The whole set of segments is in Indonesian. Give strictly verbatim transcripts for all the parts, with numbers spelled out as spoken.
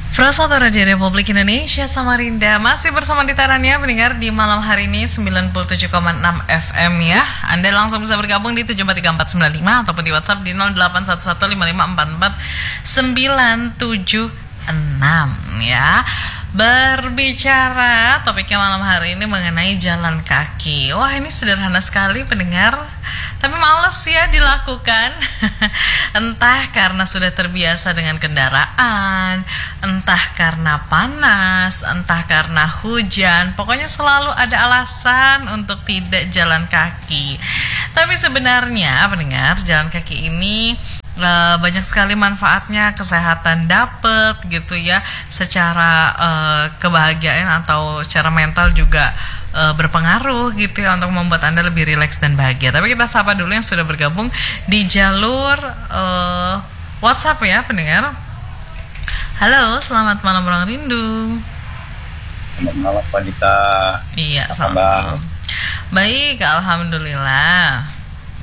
Prasata Radio Republik Indonesia Samarinda masih bersama ditarannya pendengar di malam hari ini sembilan puluh tujuh koma enam F M ya. Anda langsung bisa bergabung di tujuh empat tiga empat sembilan lima ataupun di WhatsApp di nol delapan satu satu lima lima empat empat sembilan tujuh enam ya. Berbicara topiknya malam hari ini mengenai jalan kaki. Wah, ini sederhana sekali pendengar, tapi males ya dilakukan. Entah karena sudah terbiasa dengan kendaraan, entah karena panas, entah karena hujan. Pokoknya selalu ada alasan untuk tidak jalan kaki. Tapi sebenarnya pendengar, jalan kaki ini Uh, banyak sekali manfaatnya, kesehatan dapet gitu ya, secara uh, kebahagiaan atau secara mental juga uh, berpengaruh gitu ya untuk membuat Anda lebih rileks dan bahagia. Tapi kita sapa dulu yang sudah bergabung di jalur uh, WhatsApp ya pendengar. Halo, selamat malam Ruang Rindu. Selamat malam Pak Dita. Iya, selamat malam. Baik, alhamdulillah.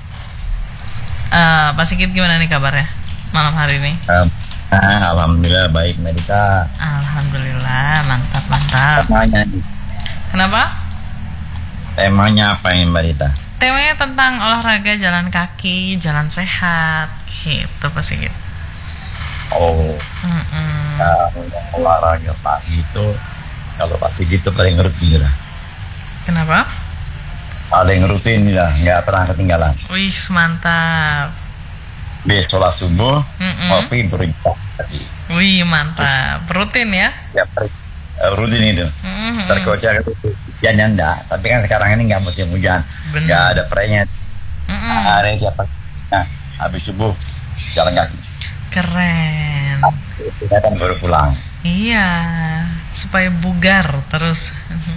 Uh, Pak Sigit gimana nih kabarnya malam hari ini? Um, nah, Alhamdulillah baik Mbak Dita. Alhamdulillah, mantap mantap. Temanya, Kenapa? temanya apa ini Mbak Dita? Temanya tentang olahraga jalan kaki, jalan sehat, gitu Pak Sigit. Oh, Mm-mm. uh, olahraga pagi itu kalau pasti gitu paling rutin lah. Kenapa? Paling rutin lah, nggak pernah ketinggalan. Wih, mantap. Biasa sholat subuh, Mm-mm. ngopi berita tadi. Wih, mantap. Rutin ya? Ya, uh, rutin itu. Mm-mm. Terkocak itu hujannya enggak, tapi kan sekarang ini nggak musim hujan, Bener. nggak ada prenyet. Mm-mm. Hari siapa? Nah, habis subuh jalan kaki. Keren. Kita kan baru pulang. Iya, supaya bugar terus.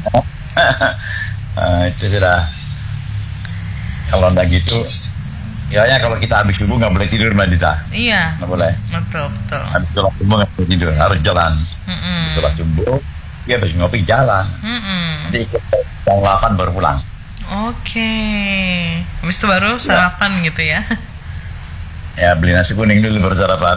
uh, itu sudah. Kalau enggak gitu, ya kalau kita habis subuh nggak boleh tidur Mbak Dita. Iya. Nggak boleh. Betul betul. Habis sholat subuh nggak boleh tidur, harus jalan. Mm-mm. Sholat subuh, dia habis ngopi jalan. Mm-mm. Nanti jam delapan baru pulang. Oke. Habis itu baru sarapan ya. Gitu ya. Ya beli nasi kuning dulu baru sarapan.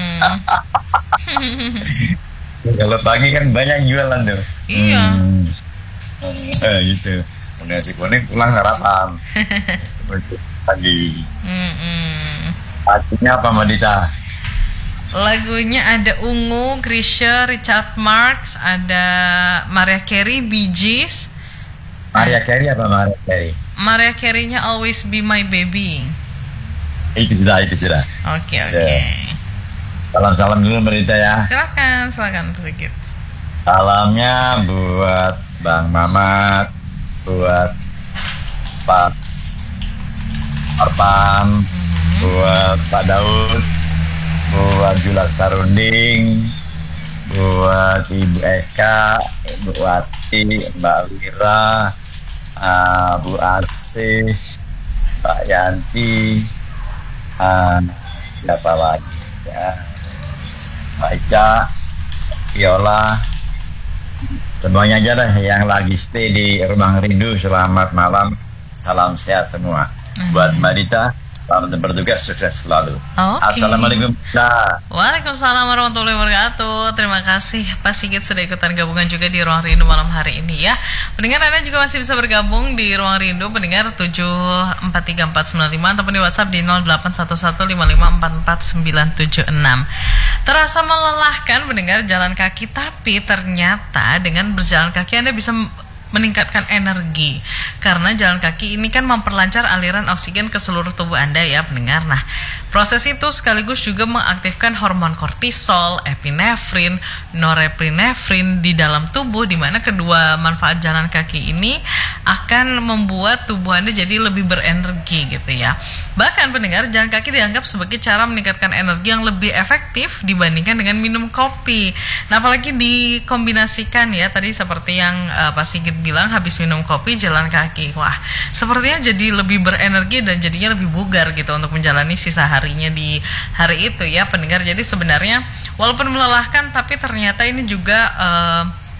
Kalau pagi kan banyak jualan tuh. Iya. Hmm. Eh, gitu. Beli nasi kuning pulang sarapan. Pagi. Mm-mm. Artinya apa Mbak Dita? Lagunya ada Ungu, Krisya, Richard Marx, ada Mariah Carey, Bee Gees. Mariah Carey apa Mariah Carey? Mariah Carey-nya Always Be My Baby. Itu sudah, itu sudah. Oke oke. Salam-salam dulu Mbak Dita ya. Silakan silakan sedikit. Salamnya buat Bang Mamat, buat Pak Arpan, Mm-hmm. buat Pak Daud, buat Julak Sarunding, buat Ibu Eka, Ibu Wati, Mbak Wira, uh, Bu Arsih, Pak Yanti, uh, siapa lagi ya, Mbak Ica, Viola, semuanya aja lah yang lagi stay di Ruang Rindu. Selamat malam, salam sehat semua. Hmm. Buat Mbak Dita, selamat bertugas, sukses selalu. Okay. Assalamualaikum. Nah. Waalaikumsalam warahmatullahi wabarakatuh. Terima kasih Pak Sigit sudah ikutan gabungan juga di Ruang Rindu malam hari ini ya. Pendengar Anda juga masih bisa bergabung di Ruang Rindu pendengar tujuh empat tiga empat sembilan lima ataupun di WhatsApp di nol delapan satu satu lima lima empat empat sembilan tujuh enam. Terasa melelahkan pendengar jalan kaki, tapi ternyata dengan berjalan kaki Anda bisa meningkatkan energi karena jalan kaki ini kan memperlancar aliran oksigen ke seluruh tubuh Anda ya pendengar. Nah, proses itu sekaligus juga mengaktifkan hormon kortisol, epinefrin, norepinefrin di dalam tubuh, di mana kedua manfaat jalan kaki ini akan membuat tubuh Anda jadi lebih berenergi gitu ya. Bahkan pendengar, jalan kaki dianggap sebagai cara meningkatkan energi yang lebih efektif dibandingkan dengan minum kopi. Nah, apalagi dikombinasikan ya tadi seperti yang uh, Pak Sigit bilang, habis minum kopi jalan kaki. Wah, sepertinya jadi lebih berenergi dan jadinya lebih bugar gitu untuk menjalani sisa harinya di hari itu ya pendengar. Jadi sebenarnya walaupun melelahkan, tapi ternyata ini juga uh,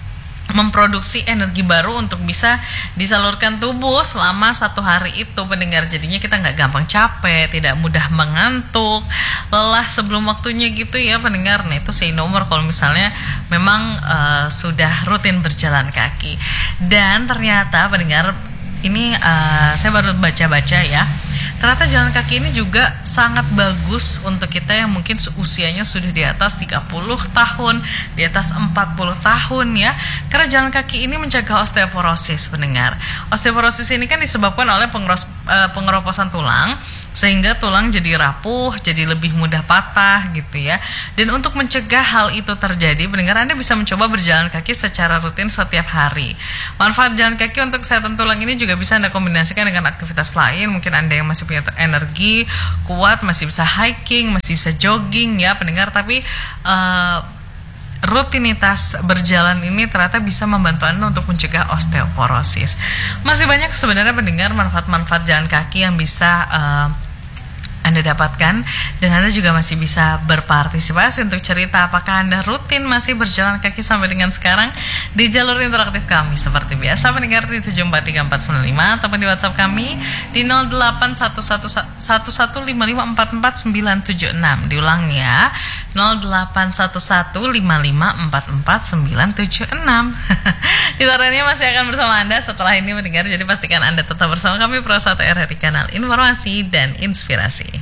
memproduksi energi baru untuk bisa disalurkan tubuh selama satu hari itu, pendengar. Jadinya kita nggak gampang capek, tidak mudah mengantuk, lelah sebelum waktunya gitu ya pendengar. Nah itu say no more kalau misalnya memang uh, sudah rutin berjalan kaki. Dan ternyata pendengar, ini uh, saya baru baca-baca ya, ternyata jalan kaki ini juga sangat bagus untuk kita yang mungkin usianya sudah di atas tiga puluh tahun, di atas empat puluh tahun ya. Karena jalan kaki ini mencegah osteoporosis, pendengar. Osteoporosis ini kan disebabkan oleh pengeros, uh, pengeroposan tulang, sehingga tulang jadi rapuh, jadi lebih mudah patah gitu ya. Dan untuk mencegah hal itu terjadi, pendengar, Anda bisa mencoba berjalan kaki secara rutin setiap hari. Manfaat jalan kaki untuk kesehatan tulang ini juga bisa Anda kombinasikan dengan aktivitas lain. Mungkin Anda yang masih punya energi kuat, masih bisa hiking, masih bisa jogging ya pendengar. Tapi uh, rutinitas berjalan ini ternyata bisa membantu Anda untuk mencegah osteoporosis. Masih banyak sebenarnya pendengar manfaat-manfaat jalan kaki yang bisa uh, Anda dapatkan, dan Anda juga masih bisa berpartisipasi untuk cerita apakah Anda rutin masih berjalan kaki sampai dengan sekarang di jalur interaktif kami seperti biasa pendengar di tujuh empat tiga empat sembilan lima, ataupun di WhatsApp kami di nol delapan satu satu satu satu lima lima empat empat sembilan tujuh enam. Diulang ya, nol delapan satu satu lima lima empat empat sembilan tujuh enam. Gitarannya masih akan bersama Anda setelah ini mendengar, jadi pastikan Anda tetap bersama kami Pro satu R R I, kanal informasi dan inspirasi.